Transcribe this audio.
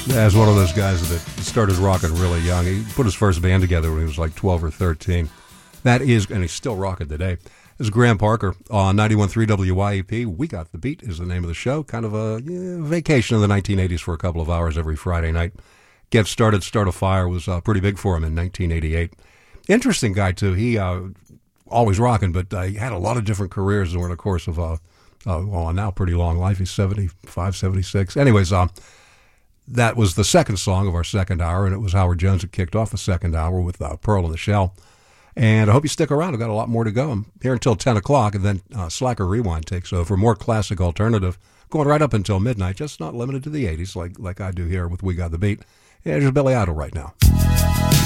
As one of those guys that started rocking really young. He put his first band together when he was like 12 or 13. That is, and he's still rocking today. This is Graham Parker on 91.3 WYEP. We Got the Beat is the name of the show. Kind of a vacation in the 1980s for a couple of hours every Friday night. Get Started, Start a Fire was pretty big for him in 1988. Interesting guy, too. He always rocking, but he had a lot of different careers during the course of now pretty long life. He's 75, 76. Anyways, that was the second song of our second hour, and it was Howard Jones that kicked off the second hour with Pearl in the Shell. And I hope you stick around. I've got a lot more to go. I'm here until 10 o'clock, and then Slacker Rewind takes over. More classic alternative, going right up until midnight, just not limited to the 80s like I do here with We Got the Beat. Yeah, there's Billy Idol right now.